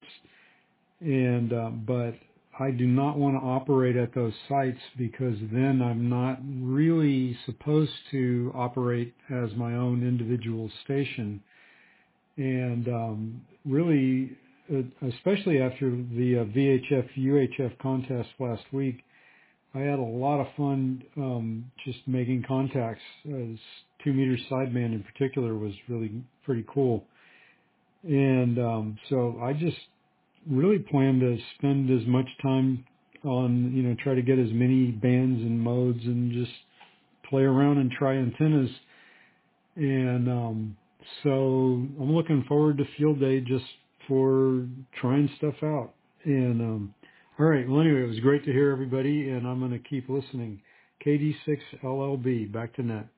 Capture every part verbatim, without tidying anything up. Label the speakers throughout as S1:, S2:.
S1: and uh, but I do not want to operate at those sites because then I'm not really supposed to operate as my own individual station. And um, really, uh, especially after the uh, V H F U H F contest last week, I had a lot of fun um, just making contacts. As two meter sideband in particular was really pretty cool. And um, so I just really plan to spend as much time on, you know, try to get as many bands and modes and just play around and try antennas. And um, so I'm looking forward to field day just for trying stuff out. And um, all right, well, anyway, it was great to hear everybody, and I'm going to keep listening. K D six L L B, back to net.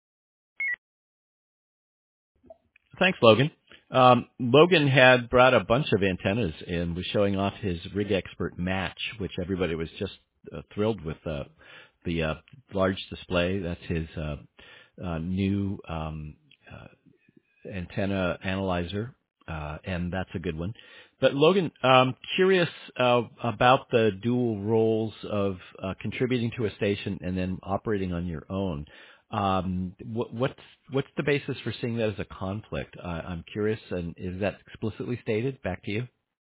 S2: Thanks, Logan. Um, Logan had brought a bunch of antennas and was showing off his Rig Expert Match, which everybody was just uh, thrilled with. Uh, the uh, large display. That's his uh, uh, new um, uh, antenna analyzer, uh, and that's a good one. But Logan, um, curious uh, about the dual roles of uh, contributing to a station and then operating on your own. Um, what, what's what's the basis for seeing that as a conflict? Uh, I'm curious, and is that explicitly stated? Back to you.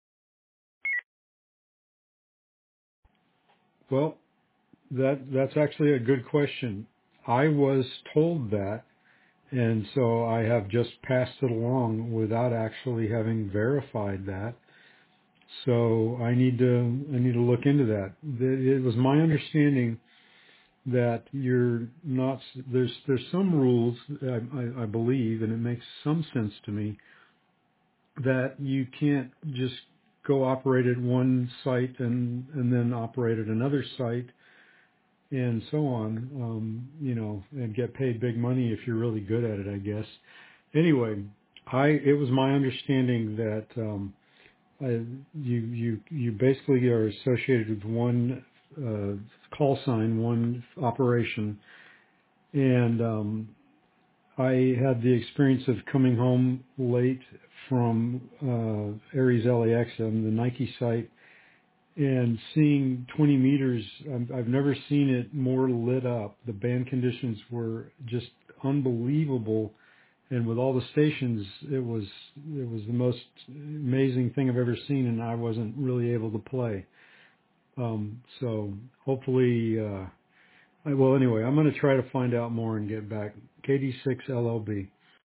S1: Well, that that's actually a good question. I was told that, and so I have just passed it along without actually having verified that. So I need to I need to look into that. It was my understanding that you're not there's there's some rules I, I, I believe, and it makes some sense to me that you can't just go operate at one site and and then operate at another site and so on, um, you know, and get paid big money if you're really good at it, I guess. Anyway, I it was my understanding that um, I, you you you basically are associated with one uh, call sign, one operation, and um, I had the experience of coming home late from uh, Aries L A X on the Nike site and seeing twenty meters. I've I've never seen it more lit up. The band conditions were just unbelievable. And with all the stations, it was it was the most amazing thing I've ever seen, and I wasn't really able to play. Um, so hopefully, uh, I, well, anyway, I'm going to try to find out more and get back. K D six L L B.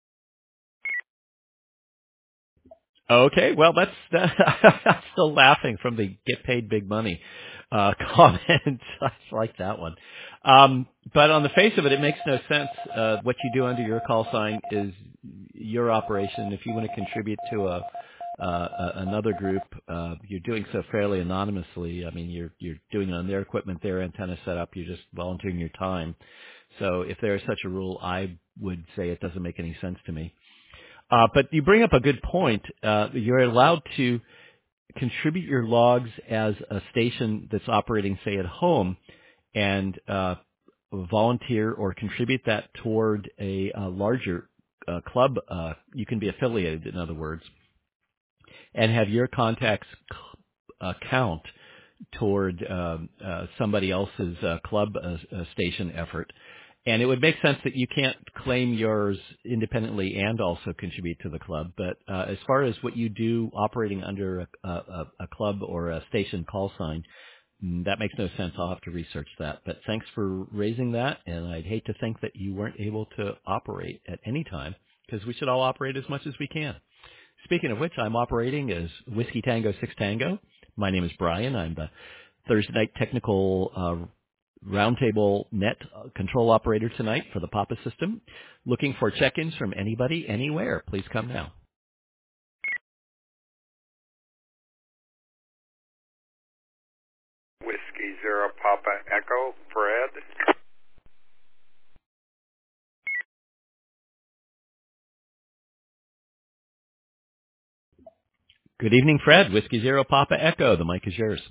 S2: Okay, well, that's I'm still laughing from the get paid big money uh, comment. I like that one. Um, but on the face of it, it makes no sense. Uh, what you do under your call sign is your operation. If you want to contribute to a, uh, a another group, uh, you're doing so fairly anonymously. I mean, you're you're doing it on their equipment, their antenna setup. You're just volunteering your time. So if there is such a rule, I would say it doesn't make any sense to me. Uh, but you bring up a good point. Uh, you're allowed to contribute your logs as a station that's operating, say, at home, and uh, volunteer or contribute that toward a, a larger uh, club. Uh, you can be affiliated, in other words, and have your contacts uh, count toward um, uh, somebody else's uh, club uh, uh, station effort. And it would make sense that you can't claim yours independently and also contribute to the club. But uh, as far as what you do operating under a, a, a club or a station call sign, that makes no sense. I'll have to research that. But thanks for raising that. And I'd hate to think that you weren't able to operate at any time, because we should all operate as much as we can. Speaking of which, I'm operating as Whiskey Tango six Tango. My name is Brian. I'm the Thursday night technical uh, roundtable net control operator tonight for the Papa system. Looking for check-ins from anybody, anywhere. Please come now.
S3: Whiskey Zero Papa Echo, Fred.
S2: Good evening, Fred. Whiskey Zero Papa Echo. The mic is yours.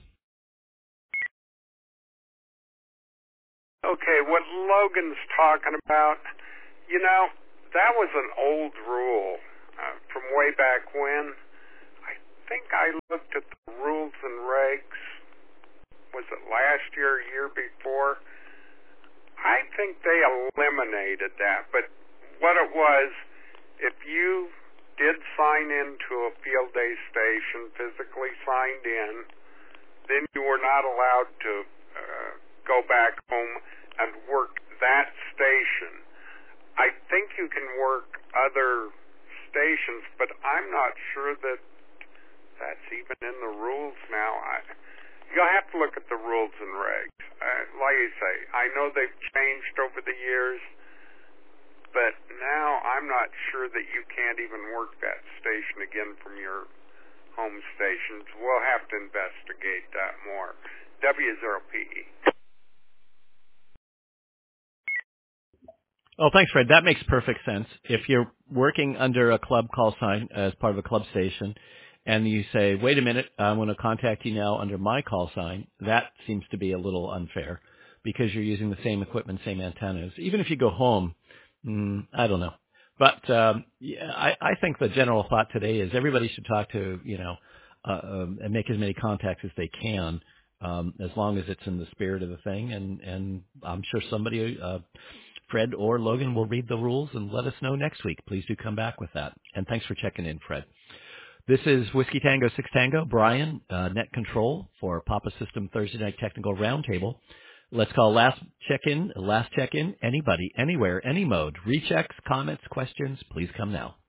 S3: Okay, what Logan's talking about, you know, that was an old rule uh, from way back when. I think I looked at the rules and regs, was it last year or year before? I think they eliminated that, but what it was, if you did sign into a field day station, physically signed in, then you were not allowed to uh, go back home and work that station. I think you can work other stations, but I'm not sure that that's even in the rules now. I, you'll have to look at the rules and regs. Uh, like you say, I know they've changed over the years, but now I'm not sure that you can't even work that station again from your home stations. We'll have to investigate that more. W zero P E.
S2: Oh, thanks, Fred. That makes perfect sense. If you're working under a club call sign as part of a club station, and you say, wait a minute, I'm going to contact you now under my call sign, that seems to be a little unfair because you're using the same equipment, same antennas. Even if you go home, mm, I don't know. But um, yeah, I, I think the general thought today is everybody should talk to, you know, uh, um, and make as many contacts as they can, um, as long as it's in the spirit of the thing. And, and I'm sure somebody, uh, Fred or Logan, will read the rules and let us know next week. Please do come back with that. And thanks for checking in, Fred. This is Whiskey Tango six Tango, Brian, uh, Net Control for Papa System Thursday Night Technical Roundtable. Let's call last check-in, last check-in, anybody, anywhere, any mode. Rechecks, comments, questions, please come now.